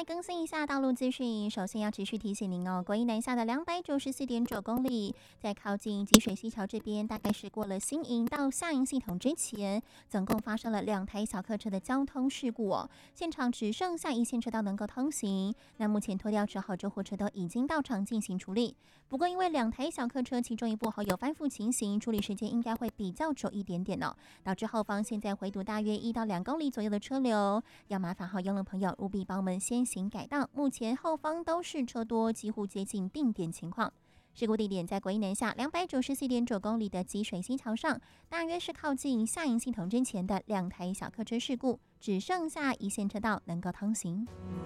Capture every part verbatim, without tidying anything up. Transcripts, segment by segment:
来更新一下道路资讯。首先要持续提醒您哦，国一南下的两百九十四点九公里，在靠近积水溪桥这边，大概是过了新营到下营系统之前，总共发生了两台小客车的交通事故哦。现场只剩下一线车道能够通行，那目前拖吊车和救护车都已经到场进行处理。不过因为两台小客车其中一部还有翻覆情形，处理时间应该会比较久一点点哦，导致后方现在回堵大约一到两公里左右的车流，要麻烦好用的朋友务必帮我们先行改道。目前后方都是车多，几乎接近定点情况。事故地点在国一南下两百九十四点九公里的积水溪桥上，大约是靠近下营系统之前的两台小客车事故，只剩下一线车道能够通行。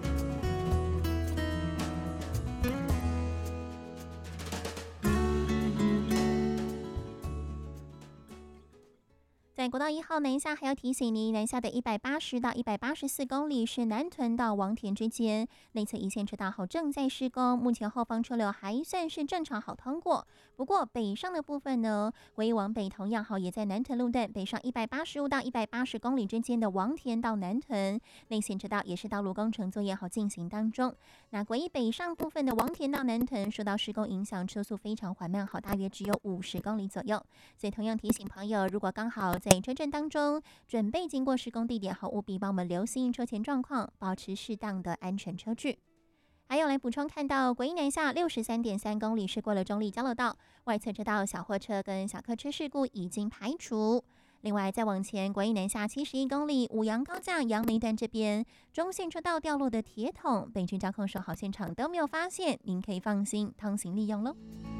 在国道一号南下，还要提醒您，南下的一百八十到一百八十四公里是南屯到王田之间，内侧一线车道后正在施工，目前后方车流还算是正常好通过。不过北上的部分呢，国一往北同样好也在南屯路段北上一百八十五到一百八十公里之间的王田到南屯内线车道也是道路工程作业好进行当中。那国一北上部分的王田到南屯受到施工影响，车速非常缓慢，好大约只有五十公里左右。所以同样提醒朋友，如果刚好在车阵当中准备经过施工地点后，务必帮我们留心车前状况，保持适当的安全车距。还有来补充，看到国一南下六十三点三公里是过了中立交流道，外侧车道小货车跟小客车事故已经排除。另外再往前，国一南下七十一公里五杨高架杨梅段这边中线车道掉落的铁桶，北区交控手好现场都没有发现，您可以放心通行利用喽。